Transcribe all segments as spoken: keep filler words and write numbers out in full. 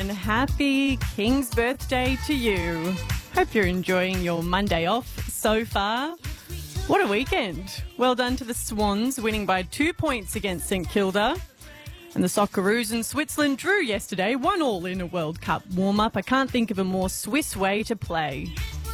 and happy King's birthday to you. Hope you're enjoying your Monday off so far. What a weekend. Well done to the Swans, winning by two points against St Kilda. And the Socceroos in Switzerland drew yesterday, one all in a World Cup warm-up. I can't think of a more Swiss way to play.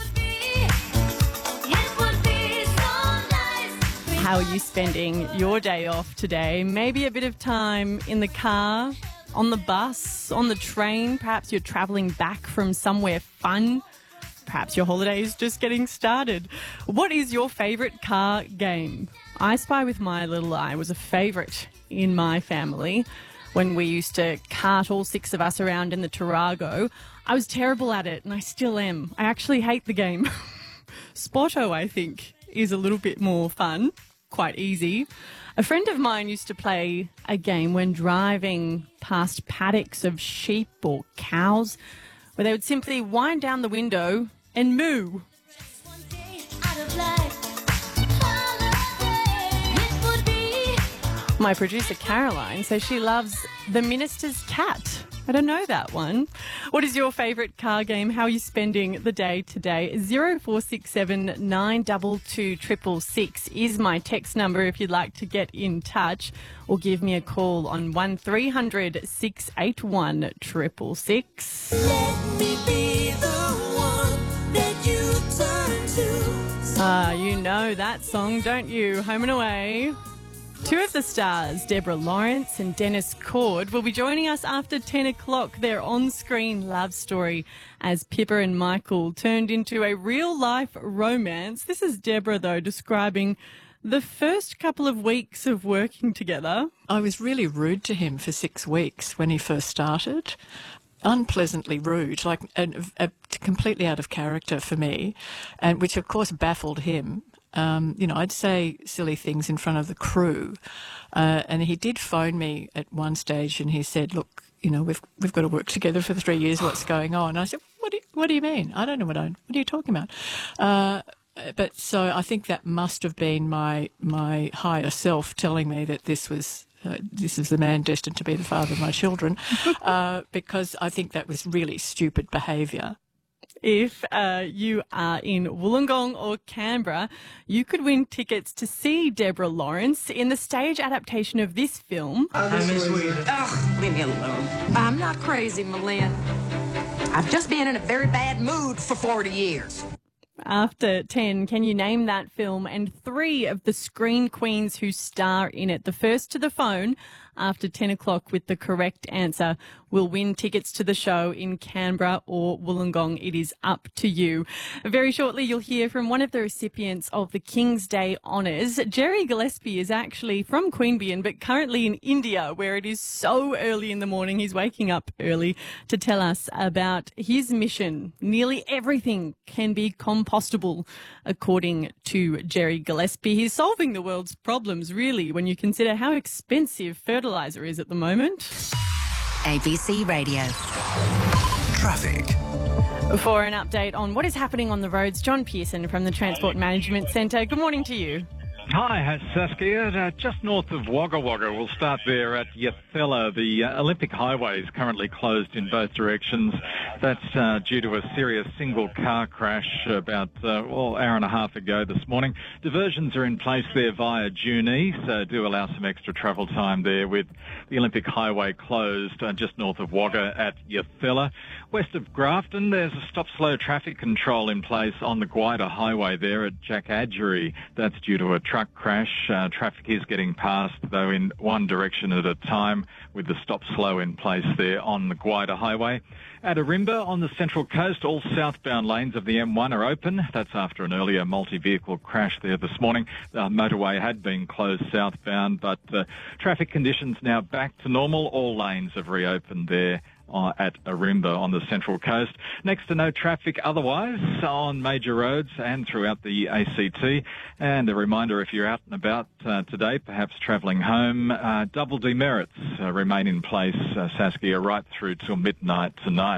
How are you spending your day off today? Maybe a bit of time in the car, on the bus, on the train. Perhaps you're travelling back from somewhere fun. Perhaps your holiday is just getting started. What is your favourite car game? I Spy with My Little Eye was a favourite in my family when we used to cart all six of us around in the Tarago. I was terrible at it and I still am. I actually hate the game. Spotto, I think, is a little bit more fun. Quite easy. A friend of mine used to play a game when driving past paddocks of sheep or cows where they would simply wind down the window and moo. My producer Caroline says she loves The Minister's Cat. I don't know that one. What is your favourite car game? How are you spending the day today? zero four six seven nine two two six six six is my text number if you'd like to get in touch, or give me a call on one three hundred six eight one six six six. Let me be the one that you turn to. Ah, you know that song, don't you? Home and Away. Two of the stars, Deborah Lawrence and Dennis Cord, will be joining us after ten o'clock. Their on-screen love story as Pippa and Michael turned into a real-life romance. This is Deborah, though, describing the first couple of weeks of working together. I was really rude to him for six weeks when he first started. Unpleasantly rude, like a, a, completely out of character for me, and which, of course, baffled him. Um, you know, I'd say silly things in front of the crew. Uh, and he did phone me at one stage and he said, look, you know, we've we've got to work together for three years. What's going on? And I said, what do you, what do you mean? I don't know what I, what are you talking about? Uh, but so I think that must have been my, my higher self telling me that this was, uh, this is the man destined to be the father of my children, uh, because I think that was really stupid behaviour. If uh, you are in Wollongong or Canberra, you could win tickets to see Deborah Lawrence in the stage adaptation of this film. I miss Sweden. Ugh, leave me alone. I'm not crazy, Malin. I've just been in a very bad mood for forty years. After ten, can you name that film and three of the screen queens who star in it? The first to the phone after ten o'clock with the correct answer will win tickets to the show in Canberra or Wollongong. It is up to you. Very shortly, you'll hear from one of the recipients of the King's Day Honours. Jerry Gillespie is actually from Queanbeyan, but currently in India, where it is so early in the morning. He's waking up early to tell us about his mission. Nearly everything can be compostable, according to Jerry Gillespie. He's solving the world's problems, really, when you consider how expensive fertiliser is at the moment. A B C Radio. Traffic. For an update on what is happening on the roads, John Pearson from the Transport Management Centre. Good morning to you. Hi, Saskia. Uh, just north of Wagga Wagga, we'll start there at Yathella. The uh, Olympic Highway is currently closed in both directions. That's uh, due to a serious single-car crash about, uh, well, an hour and a half ago this morning. Diversions are in place there via Junee, so do allow some extra travel time there with the Olympic Highway closed uh, just north of Wagga at Yathella. West of Grafton, there's a stop-slow traffic control in place on the Gwydir Highway there at Jackadgery. That's due to a truck crash. Uh, traffic is getting past, though, in one direction at a time, with the stop-slow in place there on the Gwydir Highway. At Arimba on the Central Coast, all southbound lanes of the M one are open. That's after an earlier multi-vehicle crash there this morning. The motorway had been closed southbound, but uh, traffic conditions now back to normal. All lanes have reopened there Uh, at Arimba on the Central Coast. Next to no traffic otherwise on major roads and throughout the A C T. And a reminder, if you're out and about uh, today, perhaps travelling home, uh, double demerits uh, remain in place, uh, Saskia, right through till midnight tonight.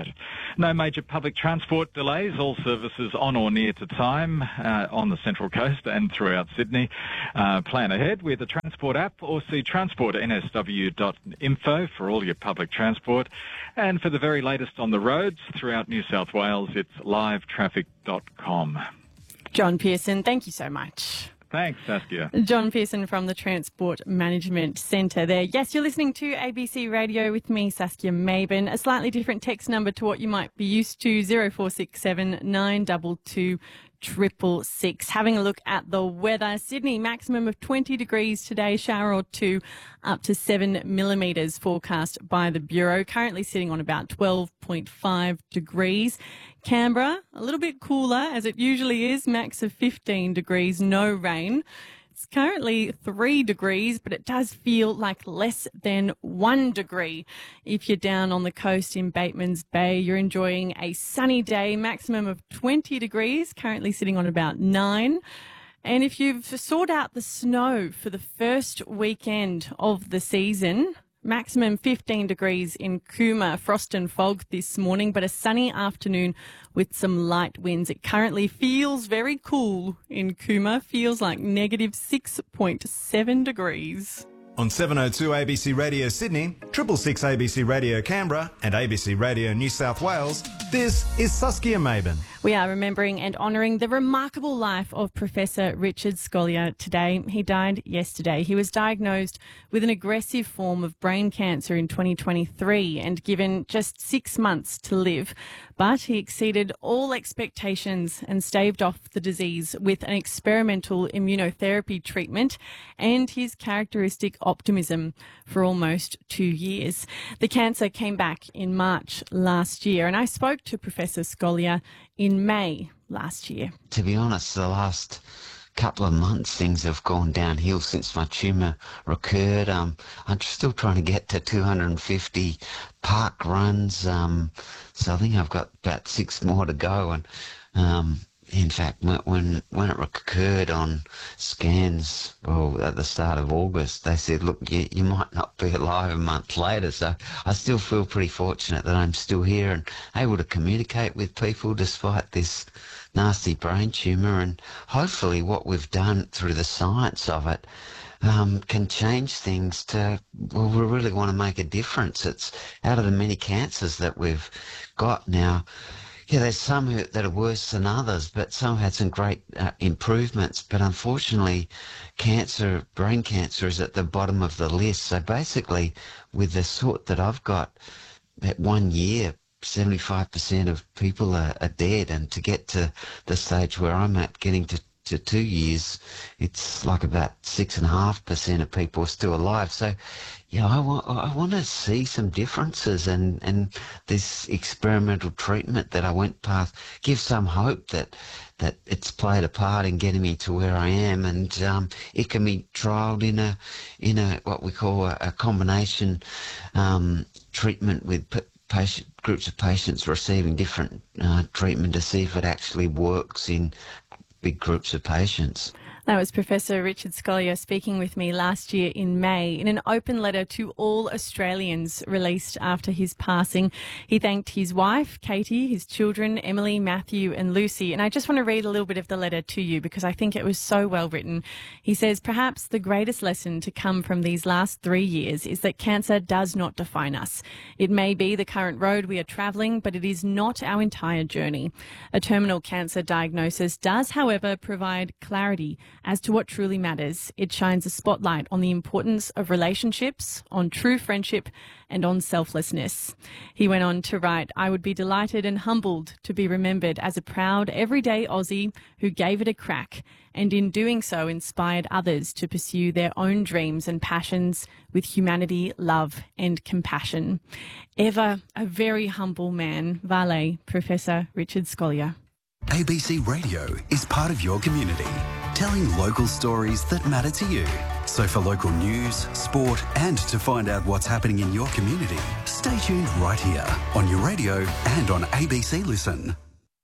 No major public transport delays. All services on or near to time uh, on the Central Coast and throughout Sydney. Uh, plan ahead with the Transport app or see transport n s w dot info for all your public transport. And for the very latest on the roads throughout New South Wales, it's live traffic dot com. John Pearson, thank you so much. Thanks, Saskia. John Pearson from the Transport Management Centre there. Yes, you're listening to A B C Radio with me, Saskia Maben. A slightly different text number to what you might be used to, zero four six seven nine two two triple six. Having a look at the weather. Sydney, maximum of twenty degrees today, shower or two, up to seven millimetres forecast by the Bureau. Currently sitting on about twelve point five degrees. Canberra, a little bit cooler as it usually is, max of fifteen degrees, no rain. It's currently three degrees, but it does feel like less than one degree. If you're down on the coast in Batemans Bay, you're enjoying a sunny day, maximum of twenty degrees, currently sitting on about nine. And if you've sought out the snow for the first weekend of the season, maximum fifteen degrees in Cooma, frost and fog this morning, but a sunny afternoon with some light winds. It currently feels very cool in Cooma, feels like negative six point seven degrees. On seven oh two A B C Radio Sydney, triple six A B C Radio Canberra and A B C Radio New South Wales, this is Saskia Maben. We are remembering and honouring the remarkable life of Professor Richard Scolyer today. He died yesterday. He was diagnosed with an aggressive form of brain cancer in twenty twenty-three and given just six months to live. But he exceeded all expectations and staved off the disease with an experimental immunotherapy treatment and his characteristic optimism for almost two years. The cancer came back in March last year, and I spoke to Professor Scolyer in May last year. To be honest, the last couple of months things have gone downhill since my tumour recurred. Um, I'm still trying to get to two hundred fifty park runs, um, so I think I've got about six more to go. And um, in fact, when when it recurred on scans, well, at the start of August, they said, look, you, you might not be alive a month later. So I still feel pretty fortunate that I'm still here and able to communicate with people despite this nasty brain tumour. And hopefully what we've done through the science of it um, can change things to, well, we really want to make a difference. It's out of the many cancers that we've got now. Yeah, there's some who, that are worse than others, but some have had some great uh, improvements. But unfortunately, cancer, brain cancer is at the bottom of the list. So basically, with the sort that I've got, at one year, seventy-five percent of people are, are dead. And to get to the stage where I'm at, getting to, to two years, it's like about six point five percent of people are still alive. So, yeah, I want, I want to see some differences, and, and this experimental treatment that I went past gives some hope that that it's played a part in getting me to where I am, and um, it can be trialled in a in a what we call a, a combination um, treatment with p- patient groups of patients receiving different uh, treatment to see if it actually works in big groups of patients. That was Professor Richard Scolyer speaking with me last year in May in an open letter to all Australians released after his passing. He thanked his wife, Katie, his children, Emily, Matthew and Lucy. And I just want to read a little bit of the letter to you because I think it was so well written. He says, perhaps the greatest lesson to come from these last three years is that cancer does not define us. It may be the current road we are travelling, but it is not our entire journey. A terminal cancer diagnosis does, however, provide clarity as to what truly matters. It shines a spotlight on the importance of relationships, on true friendship, and on selflessness. He went on to write, I would be delighted and humbled to be remembered as a proud, everyday Aussie who gave it a crack, and in doing so inspired others to pursue their own dreams and passions with humanity, love, and compassion. Ever a very humble man, Vale, Professor Richard Scolyer. A B C Radio is part of your community, telling local stories that matter to you. So for local news, sport, and to find out what's happening in your community, stay tuned right here on your radio and on A B C Listen.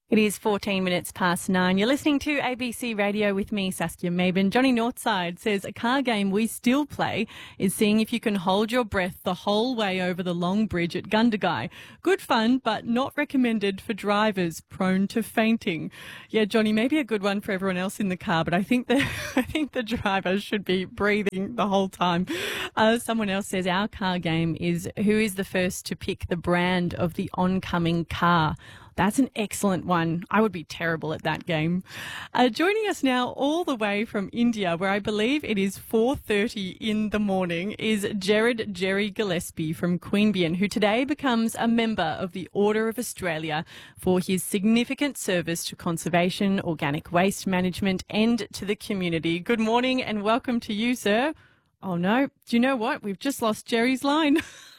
It is fourteen minutes past nine. You're listening to A B C Radio with me, Saskia Maben. Johnny Northside says a car game we still play is seeing if you can hold your breath the whole way over the long bridge at Gundagai. Good fun, but not recommended for drivers prone to fainting. Yeah, Johnny, maybe a good one for everyone else in the car, but I think the I think the driver should be breathing the whole time. Uh, someone else says our car game is who is the first to pick the brand of the oncoming car. That's an excellent one. I would be terrible at that game. Uh, joining us now all the way from India, where I believe it is four thirty in the morning, is Jared Jerry Gillespie from Queanbeyan, who today becomes a member of the Order of Australia for his significant service to conservation, organic waste management and to the community. Good morning and welcome to you, sir. Oh, no. Do you know what? We've just lost Jerry's line.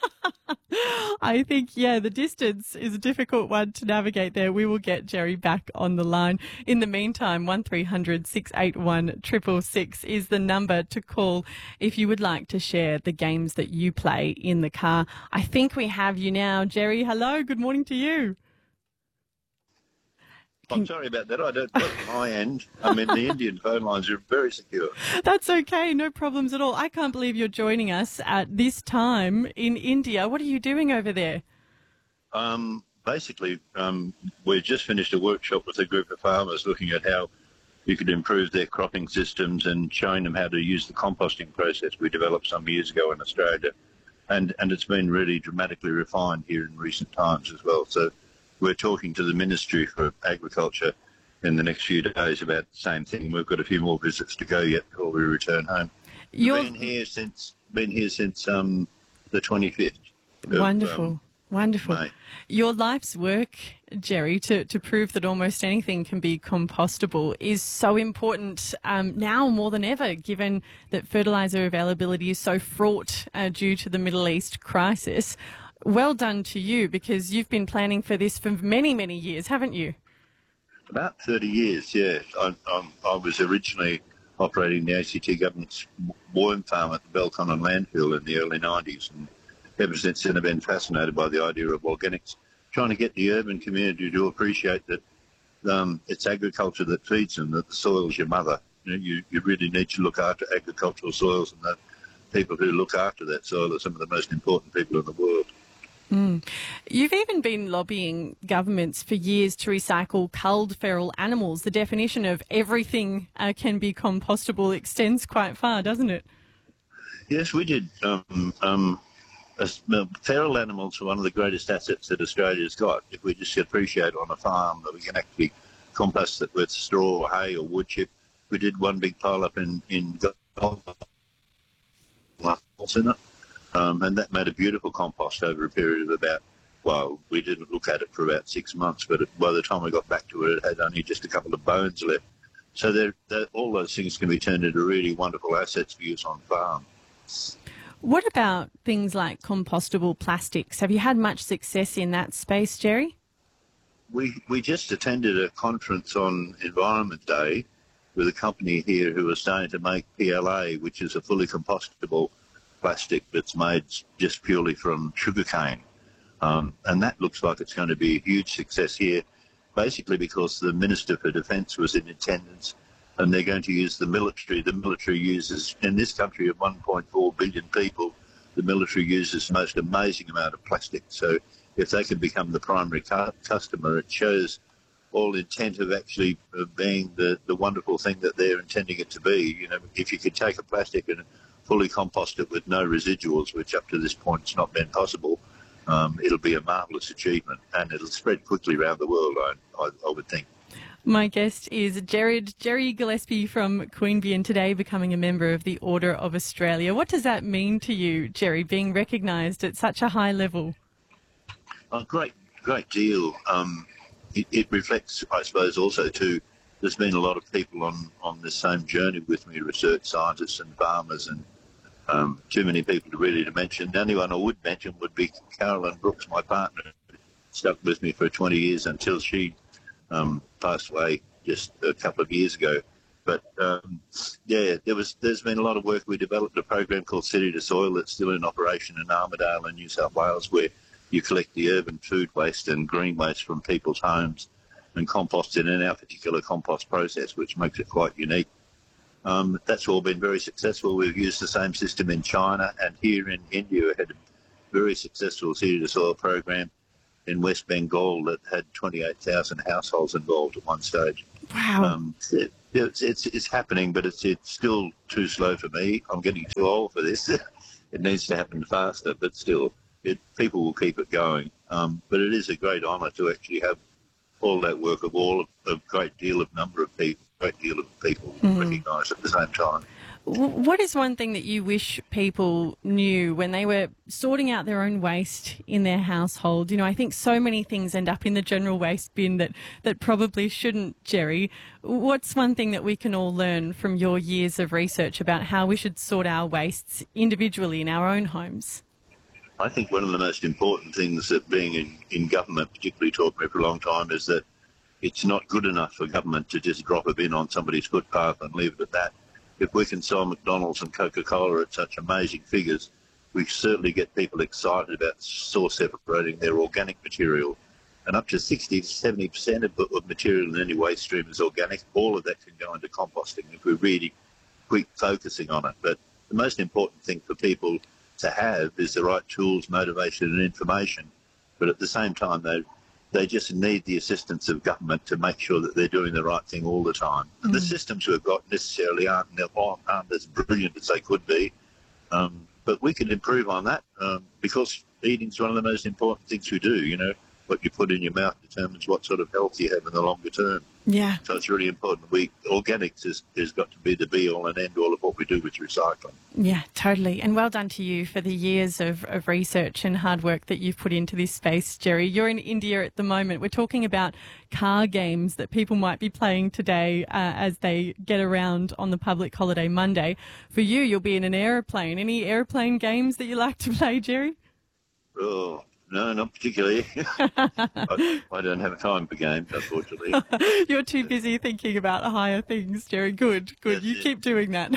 I think, yeah, the distance is a difficult one to navigate there. We will get Jerry back on the line. In the meantime, one three hundred six eight one six six six is the number to call if you would like to share the games that you play in the car. I think we have you now. Jerry, hello. Good morning to you. I'm sorry about that. I don't put my end. I mean, the Indian phone lines are very secure. That's okay. No problems at all. I can't believe you're joining us at this time in India. What are you doing over there? Um, basically, um, we've just finished a workshop with a group of farmers looking at how you could improve their cropping systems and showing them how to use the composting process we developed some years ago in Australia. And, and it's been really dramatically refined here in recent times as well. So we're talking to the Ministry for Agriculture in the next few days about the same thing. We've got a few more visits to go yet before we return home. You've been here since been here since um, the twenty-fifth. Wonderful, of, um, wonderful. May. Your life's work, Jerry, to, to prove that almost anything can be compostable is so important um, now more than ever, given that fertiliser availability is so fraught uh, due to the Middle East crisis. Well done to you, because you've been planning for this for many, many years, haven't you? About thirty years, yeah. I, I, I was originally operating the A C T government's worm farm at the Belconnen landfill in the early nineties, and ever since then I've been fascinated by the idea of organics, trying to get the urban community to appreciate that um, it's agriculture that feeds them, that the soil is your mother. You know, you, you really need to look after agricultural soils, and that people who look after that soil are some of the most important people in the world. Mm. You've even been lobbying governments for years to recycle culled feral animals. The definition of everything uh, can be compostable extends quite far, doesn't it? Yes, we did. Um, um, uh, feral animals are one of the greatest assets that Australia's got. If we just appreciate on a farm that we can actually compost it with straw or hay or wood chip. We did one big pile up in, in Gold in it. Um, and that made a beautiful compost over a period of about, well, we didn't look at it for about six months, but by the time we got back to it, it had only just a couple of bones left. So they're, they're, all those things can be turned into really wonderful assets for use on farm. What about things like compostable plastics? Have you had much success in that space, Jerry? We, we just attended a conference on Environment Day with a company here who are starting to make P L A, which is a fully compostable plastic that's made just purely from sugarcane. Um, and that looks like it's going to be a huge success here, basically because the Minister for Defence was in attendance and they're going to use the military. The military uses, in this country of one point four billion people, the military uses the most amazing amount of plastic. So if they can become the primary cu- customer, it shows all intent of actually uh, being the, the wonderful thing that they're intending it to be. You know, if you could take a plastic and fully compost it with no residuals, which up to this point has not been possible, um, it'll be a marvellous achievement, and it'll spread quickly around the world, I, I, I would think. My guest is Jared Jerry Gillespie from Queanbeyan, today becoming a member of the Order of Australia. What does that mean to you, Jerry, being recognised at such a high level? A great, great deal. Um, it, it reflects, I suppose, also too, there's been a lot of people on, on this same journey with me, research scientists and farmers, and um, too many people to really to mention. The only one I would mention would be Carolyn Brooks, my partner, who stuck with me for twenty years until she um, passed away just a couple of years ago. But um, yeah, there was, there's been a lot of work. We developed a program called City to Soil that's still in operation in Armidale in New South Wales, where you collect the urban food waste and green waste from people's homes and compost it in our particular compost process, which makes it quite unique. Um, that's all been very successful. We've used the same system in China, and here in India we had a very successful seed to soil program in West Bengal that had twenty-eight thousand households involved at one stage. Wow. Um, it, it's, it's, it's happening, but it's, it's still too slow for me. I'm getting too old for this. It needs to happen faster, but still, it, people will keep it going. Um, but it is a great honour to actually have all that work of all a great deal of number of people, great deal of people mm. recognised at the same time. What is one thing that you wish people knew when they were sorting out their own waste in their household? You know, I think so many things end up in the general waste bin that, that probably shouldn't, Jerry. What's one thing that we can all learn from your years of research about how we should sort our wastes individually in our own homes? I think one of the most important things that being in, in government, particularly taught me for a long time, is that it's not good enough for government to just drop a bin on somebody's footpath and leave it at that. If we can sell McDonald's and Coca-Cola at such amazing figures, we certainly get people excited about source separating their organic material. And up to sixty to seventy percent of, of material in any waste stream is organic. All of that can go into composting if we're really quick focusing on it. But the most important thing for people to have is the right tools, motivation and information. But at the same time, they They just need the assistance of government to make sure that they're doing the right thing all the time. And mm. the systems we've got necessarily aren't, aren't as brilliant as they could be, um, but we can improve on that um, because eating's one of the most important things we do. You know, what you put in your mouth determines what sort of health you have in the longer term. Yeah. So it's really important. We organics has, has got to be the be-all and end-all of what we do with recycling. Yeah, totally. And well done to you for the years of, of research and hard work that you've put into this space, Jerry. You're in India at the moment. We're talking about car games that people might be playing today uh, as they get around on the public holiday Monday. For you, you'll be in an aeroplane. Any airplane games that you like to play, Jerry? Oh, no, not particularly. I, I don't have time for games, unfortunately. You're too busy thinking about higher things, Jerry. Good, good. That's you it. Keep doing that.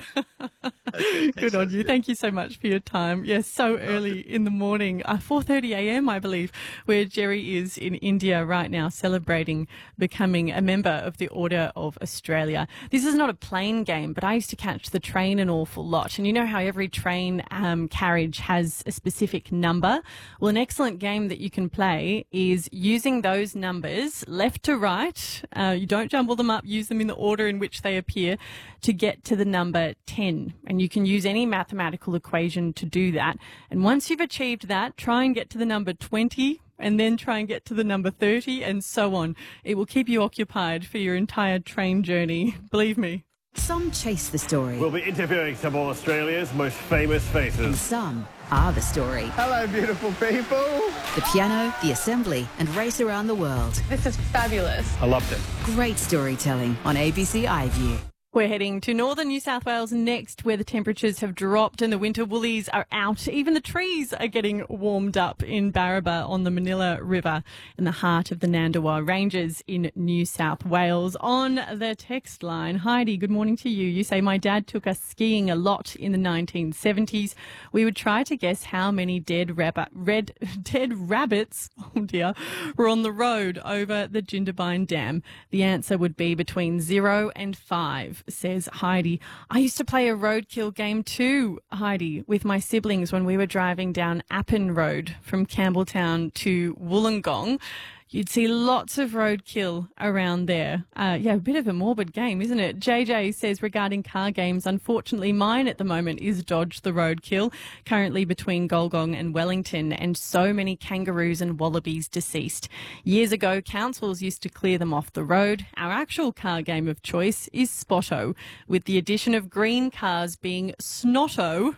Okay, good on you. Thank you so much for your time. Yes, so early in the morning, uh, four thirty a m, I believe, where Jerry is in India right now celebrating becoming a member of the Order of Australia. This is not a plane game, but I used to catch the train an awful lot. And you know how every train um, carriage has a specific number? Well, an excellent game that you can play is using those numbers left to right. Uh, you don't jumble them up, use them in the order in which they appear to get to the number ten. And you can use any mathematical equation to do that. And once you've achieved that, try and get to the number twenty and then try and get to the number thirty and so on. It will keep you occupied for your entire train journey. Believe me. Some chase the story. We'll be interviewing some of Australia's most famous faces. And some are the story. Hello, beautiful people. The piano, the assembly, and race around the world. This is fabulous. I loved it. Great storytelling on A B C iView. We're heading to northern New South Wales next, where the temperatures have dropped and the winter woolies are out. Even the trees are getting warmed up in Barraba on the Manila River in the heart of the Nandawar Ranges in New South Wales. On the text line, Heidi, good morning to you. You say, my dad took us skiing a lot in the nineteen seventies. We would try to guess how many dead, rabbit, red, dead rabbits oh dear, were on the road over the Jindabyne Dam. The answer would be between zero and five. Says Heidi. I used to play a roadkill game too, Heidi, with my siblings when we were driving down Appin Road from Campbelltown to Wollongong. You'd see lots of roadkill around there. Uh, yeah, a bit of a morbid game, isn't it? J J says regarding car games, unfortunately mine at the moment is Dodge the Roadkill, currently between Golgong and Wellington, and so many kangaroos and wallabies deceased. Years ago, councils used to clear them off the road. Our actual car game of choice is Spotto, with the addition of green cars being Snotto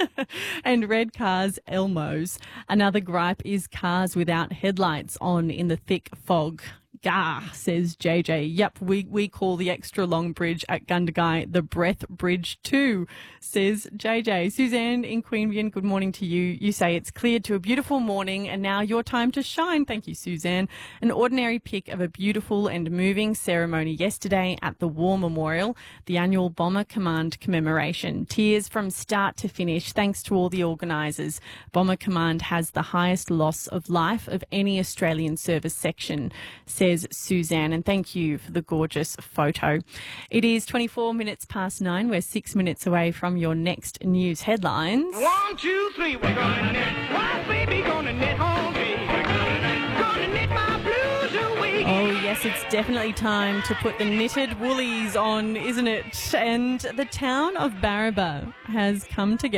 and red cars Elmos. Another gripe is cars without headlights on in the thick fog. Gah, says J J. Yep, we, we call the extra long bridge at Gundagai the Breath Bridge too, says J J. Suzanne in Queanbeyan, good morning to you. You say it's cleared to a beautiful morning and now your time to shine. Thank you, Suzanne. An ordinary pic of a beautiful and moving ceremony yesterday at the War Memorial, the annual Bomber Command commemoration. Tears from start to finish, thanks to all the organisers. Bomber Command has the highest loss of life of any Australian service section, says says Suzanne, and thank you for the gorgeous photo. It is twenty-four minutes past nine. We're six minutes away from your next news headlines. One, two, three, we're gonna knit. Why, baby, gonna knit all day. We're gonna knit, gonna knit my blues away. Oh, yes, it's definitely time to put the knitted woolies on, isn't it? And the town of Barraba has come together